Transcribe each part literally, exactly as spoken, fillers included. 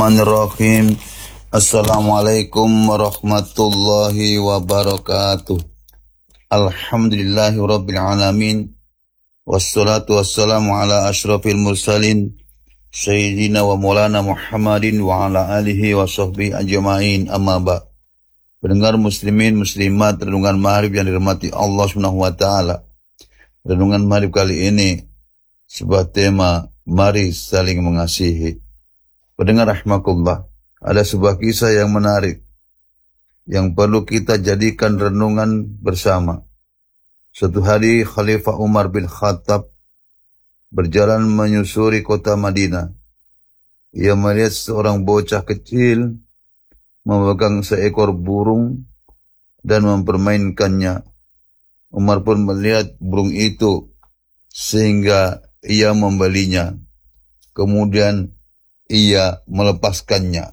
Bismillahirrahmanirrahim. Assalamualaikum warahmatullahi wabarakatuh. Alhamdulillahi rabbil alamin. Wassalatu wassalamu ala ashrafil mursalin Sayyidina wa maulana Muhammadin wa ala alihi wa sahbihi ajma'in, amma ba'. Pendengar muslimin muslimat renungan maghrib yang dirahmati Allah subhanahu wa ta'ala. Renungan maghrib kali ini sebuah tema, mari saling mengasihi. Pendengar rahmakumullah, ada sebuah kisah yang menarik yang perlu kita jadikan renungan bersama. Suatu hari Khalifah Umar bin Khattab berjalan menyusuri kota Madinah. Ia melihat seorang bocah kecil memegang seekor burung dan mempermainkannya. Umar pun melihat burung itu sehingga ia membelinya. Kemudian ia melepaskannya.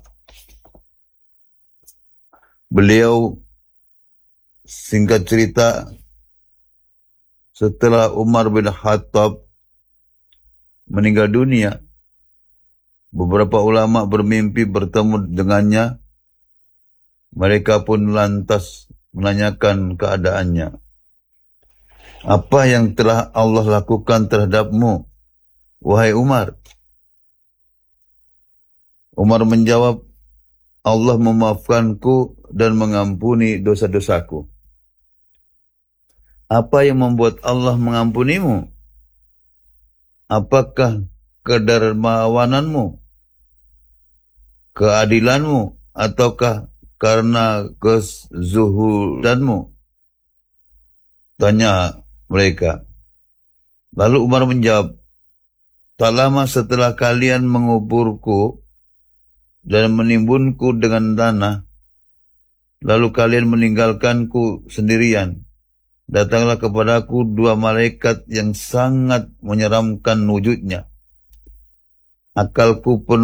Beliau, singkat cerita, setelah Umar bin Khattab meninggal dunia, beberapa ulama bermimpi bertemu dengannya. Mereka pun lantas menanyakan keadaannya. Apa yang telah Allah lakukan terhadapmu, wahai Umar? Umar menjawab, Allah memaafkanku dan mengampuni dosa-dosaku. Apa yang membuat Allah mengampunimu? Apakah kedermawananmu, keadilanmu, ataukah karena kezuhudanmu? Tanya mereka. Lalu Umar menjawab, tak lama setelah kalian menguburku dan menimbunku dengan tanah, lalu kalian meninggalkanku sendirian, datanglah kepadaku dua malaikat yang sangat menyeramkan wujudnya. Akalku pun